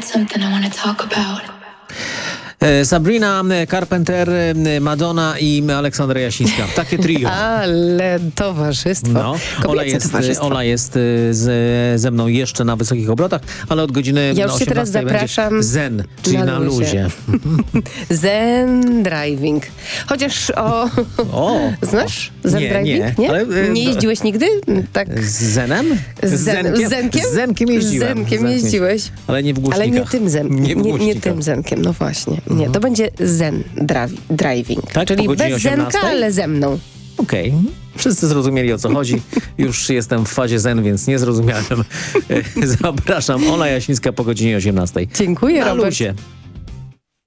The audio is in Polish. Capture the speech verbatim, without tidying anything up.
something I want to talk about. Sabrina Carpenter, Madonna i Aleksandra Jasińska. Takie trio. Ale towarzystwo. No. Ola jest, towarzystwo. Ola jest z, ze mną jeszcze na wysokich obrotach, ale od godziny Ja już się teraz zapraszam zen, czyli na, na luzie. luzie. Zen driving. Chociaż o... O. Znasz zen Nie, driving? nie. Nie, Ale, e, nie jeździłeś nigdy? Tak. Z zenem? Z zen, zenkiem? z zenkiem? Z zenkiem jeździłem. Z zenkiem Zenkiem. jeździłeś. Ale nie w głośnikach. Ale nie tym zen, Nie, w nie, nie głośnikach. tym zenkiem, no właśnie. Nie, to będzie zen dravi- driving. Tak, po czyli godzinie bez zenka, osiemnastej? ale ze mną. Okej. Okay. Wszyscy zrozumieli, o co chodzi. Już jestem w fazie zen, więc nie zrozumiałem. Zapraszam. Ola Jasińska po godzinie osiemnastej. Dziękuję, Na Robert. luzie.